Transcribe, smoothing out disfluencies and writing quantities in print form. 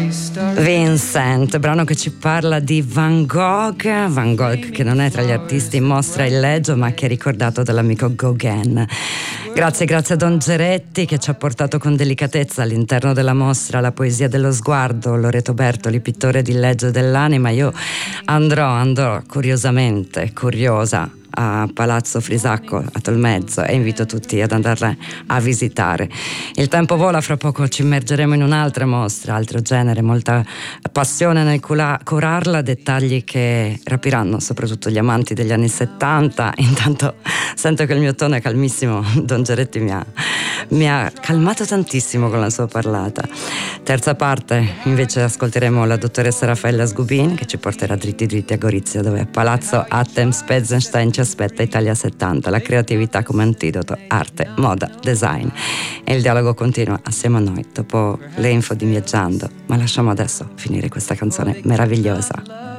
Vincent, brano che ci parla di Van Gogh che non è tra gli artisti in mostra in Leggio ma che è ricordato dall'amico Gauguin. Grazie a Don Geretti che ci ha portato con delicatezza all'interno della mostra la poesia dello sguardo, Loreto Bertoli, pittore di Leggio dell'anima. Io andrò curiosa a Palazzo Frisacco a Tolmezzo e invito tutti ad andarla a visitare. Il tempo vola, fra poco ci immergeremo in un'altra mostra, altro genere, molta passione nel curarla, dettagli che rapiranno soprattutto gli amanti degli anni 70. Intanto sento che il mio tono è calmissimo, Don Geretti mi ha calmato tantissimo con la sua parlata. Terza parte invece ascolteremo la dottoressa Raffaella Sgubin che ci porterà dritti a Gorizia, dove Palazzo Attem-Spezenstein ci aspetta Italia 70, la creatività come antidoto, arte, moda, design. E il dialogo continua assieme a noi dopo le info di Viaggiando, ma lasciamo adesso finire questa canzone meravigliosa.